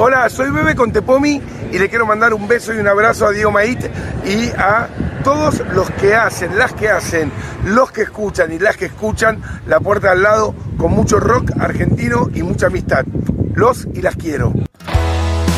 Hola, soy Bebe con Tepomi y le quiero mandar un beso y un abrazo a Diego Mait y a todos los que hacen, las que hacen, los que escuchan y las que escuchan La Puerta al Lado con mucho rock argentino y mucha amistad. Los y las quiero.